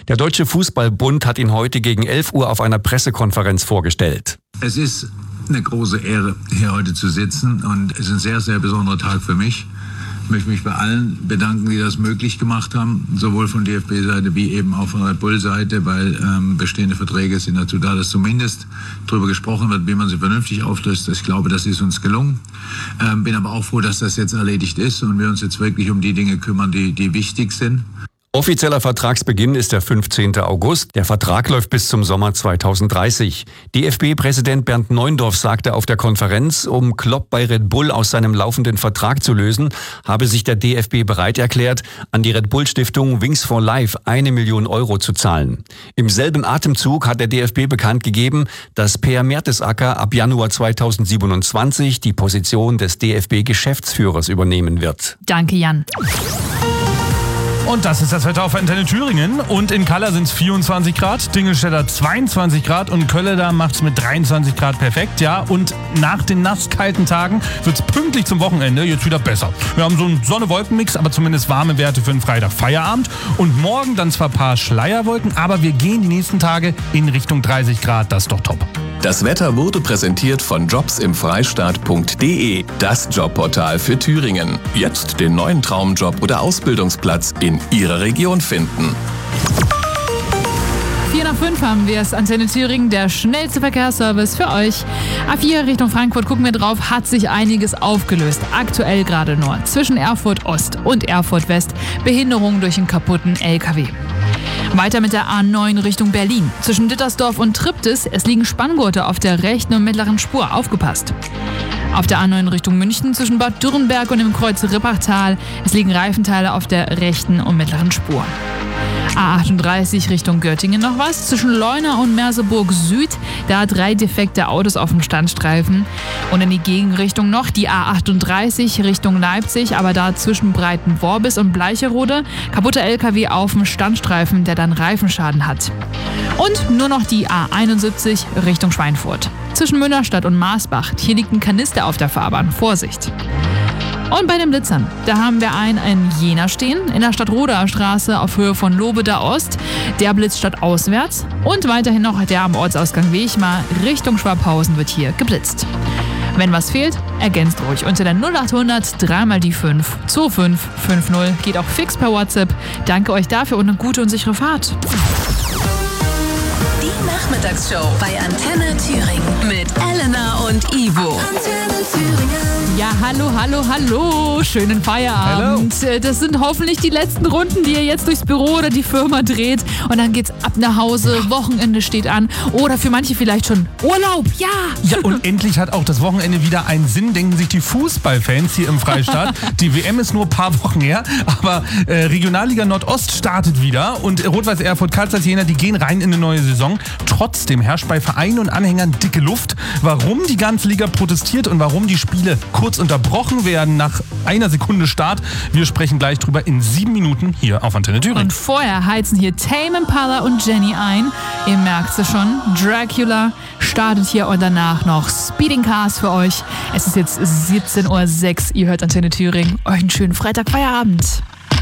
Der Deutsche Fußballbund hat ihn heute gegen 11 Uhr auf einer Pressekonferenz vorgestellt. Es ist eine große Ehre, hier heute zu sitzen, und es ist ein sehr, sehr besonderer Tag für mich. Ich möchte mich bei allen bedanken, die das möglich gemacht haben, sowohl von DFB-Seite wie eben auch von Red Bull-Seite, weil bestehende Verträge sind dazu da, dass zumindest darüber gesprochen wird, wie man sie vernünftig auflöst. Ich glaube, das ist uns gelungen. Bin aber auch froh, dass das jetzt erledigt ist und wir uns jetzt wirklich um die Dinge kümmern, die wichtig sind. Offizieller Vertragsbeginn ist der 15. August. Der Vertrag läuft bis zum Sommer 2030. DFB-Präsident Bernd Neuendorf sagte auf der Konferenz, um Klopp bei Red Bull aus seinem laufenden Vertrag zu lösen, habe sich der DFB bereit erklärt, an die Red Bull-Stiftung Wings for Life 1 Million Euro zu zahlen. Im selben Atemzug hat der DFB bekannt gegeben, dass Per Mertesacker ab Januar 2027 die Position des DFB-Geschäftsführers übernehmen wird. Danke, Jan. Und das ist das Wetter auf Antenne Thüringen. Und in Kalla sind es 24 Grad, Dingelstädter 22 Grad und Kölleda macht es mit 23 Grad perfekt. Ja, und nach den nasskalten Tagen wird es pünktlich zum Wochenende jetzt wieder besser. Wir haben so einen Sonne-Wolken-Mix, aber zumindest warme Werte für den Freitag Feierabend. Und morgen dann zwar ein paar Schleierwolken, aber wir gehen die nächsten Tage in Richtung 30 Grad. Das ist doch top. Das Wetter wurde präsentiert von jobsimfreistaat.de, das Jobportal für Thüringen. Jetzt den neuen Traumjob oder Ausbildungsplatz in Ihrer Region finden. 4 nach 5 haben wir es. Antenne Thüringen, der schnellste Verkehrsservice für euch. A4 Richtung Frankfurt, gucken wir drauf, hat sich einiges aufgelöst. Aktuell gerade nur zwischen Erfurt Ost und Erfurt West Behinderungen durch einen kaputten LKW. Weiter mit der A9 Richtung Berlin. Zwischen Dittersdorf und Triptis, es liegen Spanngurte auf der rechten und mittleren Spur. Aufgepasst. Auf der A9 Richtung München zwischen Bad Dürrenberg und dem Kreuz Rippachtal, es liegen Reifenteile auf der rechten und mittleren Spur. A38 Richtung Göttingen noch was. Zwischen Leuna und Merseburg Süd, da 3 defekte Autos auf dem Standstreifen. Und in die Gegenrichtung noch die A38 Richtung Leipzig, aber da zwischen Breitenworbis und Bleicherode. Kaputter LKW auf dem Standstreifen, der dann Reifenschaden hat. Und nur noch die A71 Richtung Schweinfurt. Zwischen Münnerstadt und Marsbach, hier liegt ein Kanister auf der Fahrbahn. Vorsicht! Und bei den Blitzern, da haben wir einen in Jena stehen, in der Stadtroder Straße auf Höhe von Lobeda Ost. Der blitzt stadtauswärts. Und weiterhin noch der am Ortsausgang Wechmar Richtung Schwabhausen wird hier geblitzt. Wenn was fehlt, ergänzt ruhig unter der 0800 3 mal die 5 2550. Geht auch fix per WhatsApp. Danke euch dafür und eine gute und sichere Fahrt. Die Nachmittagsshow bei Antenne Thüringen mit Elena und Ivo. Antenne Thüringen. Ja, hallo. Schönen Feierabend. Hello. Das sind hoffentlich die letzten Runden, die ihr jetzt durchs Büro oder die Firma dreht. Und dann geht's ab nach Hause. Wochenende steht an. Oder für manche vielleicht schon Urlaub. Ja. Ja, und endlich hat auch das Wochenende wieder einen Sinn, denken sich die Fußballfans hier im Freistaat. Die WM ist nur ein paar Wochen her. Aber Regionalliga Nordost startet wieder. Und Rot-Weiß Erfurt, Karlsruhe, Jena, die gehen rein in eine neue Saison. Trotzdem herrscht bei Vereinen und Anhängern dicke Luft. Warum die ganze Liga protestiert und warum die Spiele kurz unterbrochen werden nach einer Sekunde Start. Wir sprechen gleich drüber in 7 Minuten hier auf Antenne Thüringen. Und vorher heizen hier Tame Impala und Jenny ein. Ihr merkt es schon, Dracula startet hier und danach noch Speeding Cars für euch. Es ist jetzt 17:06 Uhr. Ihr hört Antenne Thüringen. Euch einen schönen Freitag Feierabend.